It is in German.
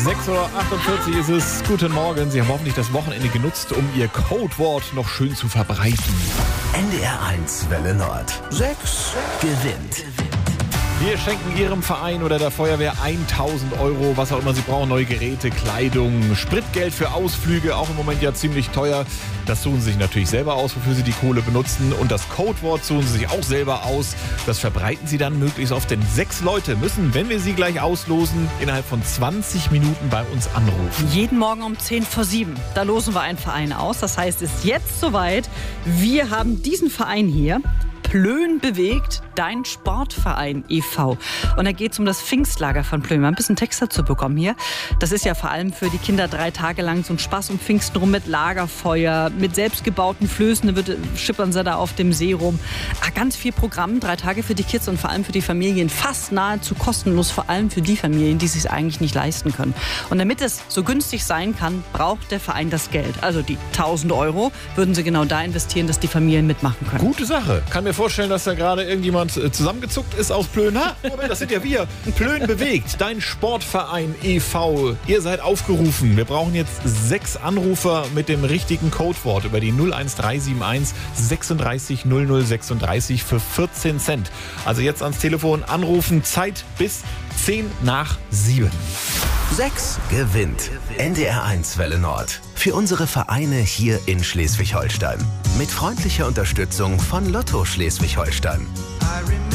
6:48 Uhr ist es. Guten Morgen. Sie haben hoffentlich das Wochenende genutzt, um Ihr Codewort noch schön zu verbreiten. NDR 1 Welle Nord. 6 gewinnt. Wir schenken Ihrem Verein oder der Feuerwehr 1.000 Euro, was auch immer Sie brauchen, neue Geräte, Kleidung, Spritgeld für Ausflüge, auch im Moment ja ziemlich teuer. Das suchen Sie sich natürlich selber aus, wofür Sie die Kohle benutzen. Und das Codewort suchen Sie sich auch selber aus. Das verbreiten Sie dann möglichst oft, denn 6 Leute müssen, wenn wir sie gleich auslosen, innerhalb von 20 Minuten bei uns anrufen. Jeden Morgen um 6:50. Da losen wir einen Verein aus. Das heißt, es ist jetzt soweit. Wir haben diesen Verein hier. Plön bewegt, dein Sportverein e.V. Und da geht es um das Pfingstlager von Plön. Wir haben ein bisschen Text dazu bekommen hier. Das ist ja vor allem für die Kinder 3 Tage lang so ein Spaß um Pfingsten rum mit Lagerfeuer, mit selbstgebauten Flößen. Da schippern sie da auf dem See rum. Ganz viel Programm, 3 Tage für die Kids und vor allem für die Familien. Fast nahezu kostenlos, vor allem für die Familien, die es sich eigentlich nicht leisten können. Und damit es so günstig sein kann, braucht der Verein das Geld. Also die 1.000 Euro würden sie genau da investieren, dass die Familien mitmachen können. Gute Sache. Kann mir vorstellen, dass da gerade irgendjemand zusammengezuckt ist aus Plön. Ha, Moment, das sind ja wir. Plön bewegt, dein Sportverein e.V. Ihr seid aufgerufen. Wir brauchen jetzt 6 Anrufer mit dem richtigen Codewort über die 01371 36 00 36 für 14 Cent. Also jetzt ans Telefon anrufen. Zeit bis 6:10. 6 gewinnt. NDR 1 Welle Nord. Für unsere Vereine hier in Schleswig-Holstein. Mit freundlicher Unterstützung von Lotto Schleswig-Holstein.